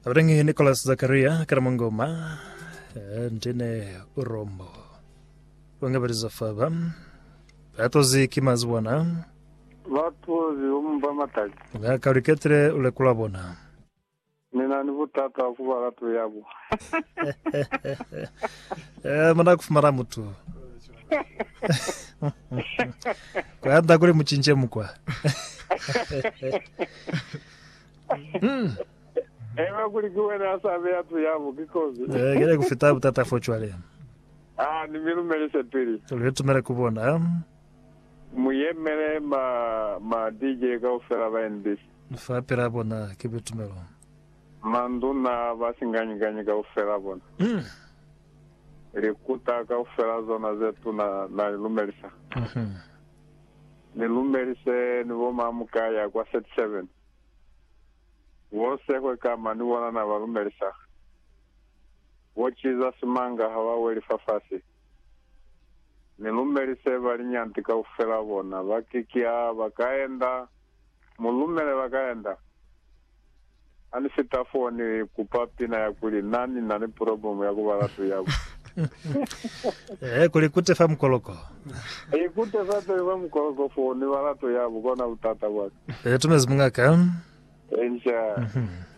Abrengi Nicholas Zakaria Karamangoma Ndine Urombo Wangabariza Faba Atozi Kimazwana Vatuozi umba mataki. Kariketre ule kulabona Nina nivutata wafuwa ratu yabu. Mana kufumara mutu Kwa hata kuri mchinche mkwa Ewa kulikuwe na asabe yatu yabu kikozi. Gere kufitabu tata fochwale Ni milu melise piri. Tuliyotumere kubona Muyemere ma DJ gaufera ba NBC. Fapira bona kibitumero Manduna basinganyi gaufera bona. Rikuta gaufera zona zetu na lumelisa. Ni lumelise ni woma mukaya kwa 77. Wose kwe kama ni wana na walumelisa. Wachiza simanga hawa weli fafasi. Ni lumelise bali nyantika ufera bona. Bakikia bakaenda. Mulumele bakaenda. Anifita foni kupapina ya kuli nani problem ya kubaratu yabu. Kulikute fa mkoloko Ikute fata ya mkoloko foni baratu yabu kona utata watu. Tumezimungaka Insha.